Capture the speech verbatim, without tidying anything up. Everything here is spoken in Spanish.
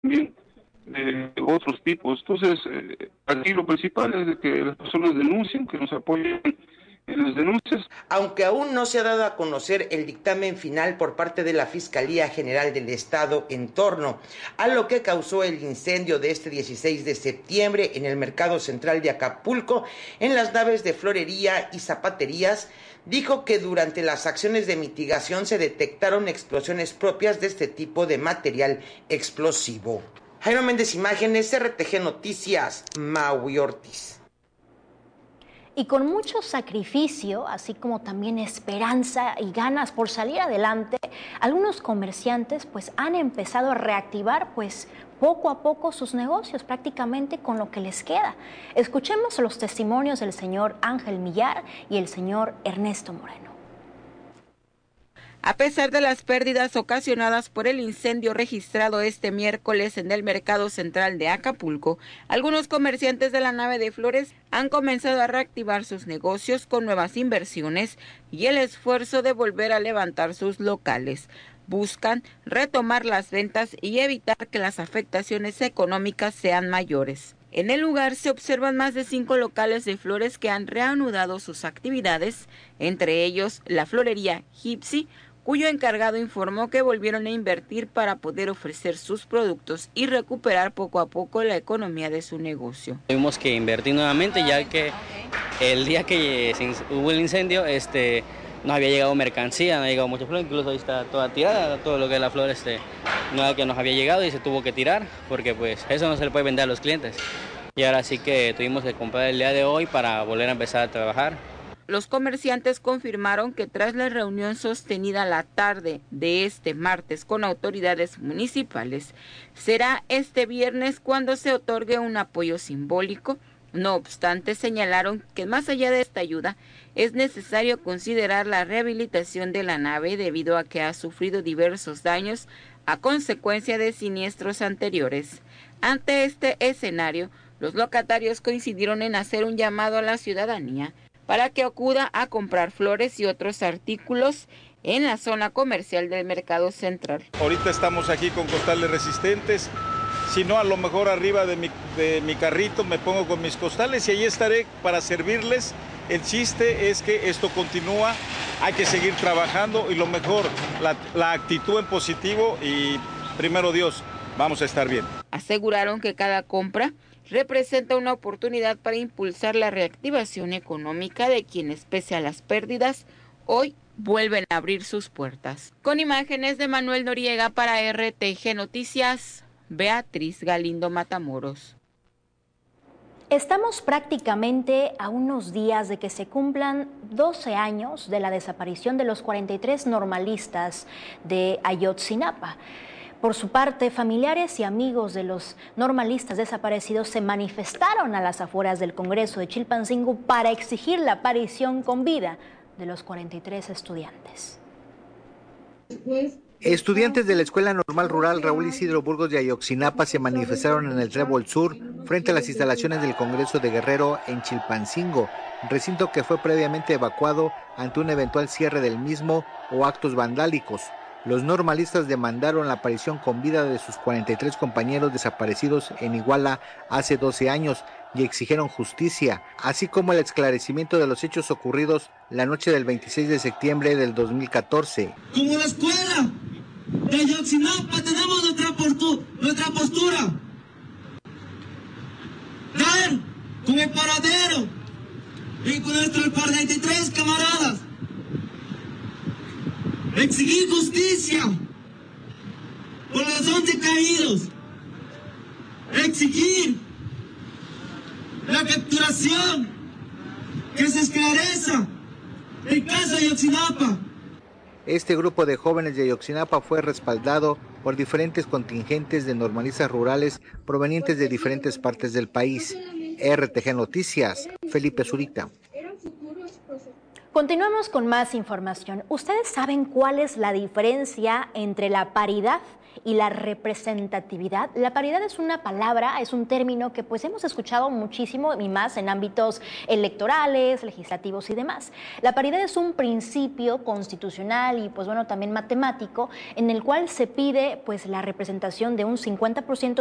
también de otros tipos. Entonces, eh, aquí lo principal es de que las personas denuncien, que nos apoyen en las denuncias. Aunque aún no se ha dado a conocer el dictamen final por parte de la Fiscalía General del Estado en torno a lo que causó el incendio de este dieciséis de septiembre en el Mercado Central de Acapulco, en las naves de florería y zapaterías, dijo que durante las acciones de mitigación se detectaron explosiones propias de este tipo de material explosivo. Jairo Méndez, Imágenes, R T G Noticias, Maui Ortiz. Y con mucho sacrificio, así como también esperanza y ganas por salir adelante, algunos comerciantes pues han empezado a reactivar pues poco a poco sus negocios, prácticamente con lo que les queda. Escuchemos los testimonios del señor Ángel Millar y el señor Ernesto Moreno. A pesar de las pérdidas ocasionadas por el incendio registrado este miércoles en el Mercado Central de Acapulco, algunos comerciantes de la nave de flores han comenzado a reactivar sus negocios con nuevas inversiones y el esfuerzo de volver a levantar sus locales. Buscan retomar las ventas y evitar que las afectaciones económicas sean mayores. En el lugar se observan más de cinco locales de flores que han reanudado sus actividades, entre ellos la florería Gypsy, cuyo encargado informó que volvieron a invertir para poder ofrecer sus productos y recuperar poco a poco la economía de su negocio. Tuvimos que invertir nuevamente, ya que el día que hubo el incendio este, no había llegado mercancía, no había llegado mucha flor, incluso ahí está toda tirada, todo lo que es la flor este, nueva que nos había llegado y se tuvo que tirar, porque pues eso no se le puede vender a los clientes. Y ahora sí que tuvimos que comprar el día de hoy para volver a empezar a trabajar. Los comerciantes confirmaron que tras la reunión sostenida la tarde de este martes con autoridades municipales, será este viernes cuando se otorgue un apoyo simbólico. No obstante, señalaron que más allá de esta ayuda, es necesario considerar la rehabilitación de la nave debido a que ha sufrido diversos daños a consecuencia de siniestros anteriores. Ante este escenario, los locatarios coincidieron en hacer un llamado a la ciudadanía para que acuda a comprar flores y otros artículos en la zona comercial del Mercado Central. Ahorita estamos aquí con costales resistentes, si no a lo mejor arriba de mi, de mi carrito me pongo con mis costales y ahí estaré para servirles. El chiste es que esto continúa, hay que seguir trabajando y lo mejor, la, la actitud en positivo y primero Dios, vamos a estar bien. Aseguraron que cada compra representa una oportunidad para impulsar la reactivación económica de quienes, pese a las pérdidas, hoy vuelven a abrir sus puertas. Con imágenes de Manuel Noriega para R T G Noticias, Beatriz Galindo Matamoros. Estamos prácticamente a unos días de que se cumplan doce años de la desaparición de los cuarenta y tres normalistas de Ayotzinapa. Por su parte, familiares y amigos de los normalistas desaparecidos se manifestaron a las afueras del Congreso de Chilpancingo para exigir la aparición con vida de los cuarenta y tres estudiantes. Estudiantes de la Escuela Normal Rural Raúl Isidro Burgos de Ayotzinapa se manifestaron en el Trébol Sur frente a las instalaciones del Congreso de Guerrero en Chilpancingo, recinto que fue previamente evacuado ante un eventual cierre del mismo o actos vandálicos. Los normalistas demandaron la aparición con vida de sus cuarenta y tres compañeros desaparecidos en Iguala hace doce años y exigieron justicia, así como el esclarecimiento de los hechos ocurridos la noche del veintiséis de septiembre del dos mil catorce. Como la escuela de Ayotzinapa tenemos nuestra, portu, nuestra postura. Dar con el paradero y con nuestros cuarenta y tres camaradas. Exigir justicia por los once caídos. Exigir la capturación, que se esclarezca el caso de Ayotzinapa. Este grupo de jóvenes de Ayotzinapa fue respaldado por diferentes contingentes de normalistas rurales provenientes de diferentes partes del país. R T G Noticias, Felipe Zurita. Continuamos con más información. ¿Ustedes saben cuál es la diferencia entre la paridad y la representatividad. La paridad es una palabra, es un término que pues hemos escuchado muchísimo y más en ámbitos electorales, legislativos y demás. La paridad es un principio constitucional y pues bueno también matemático en el cual se pide pues la representación de un cincuenta por ciento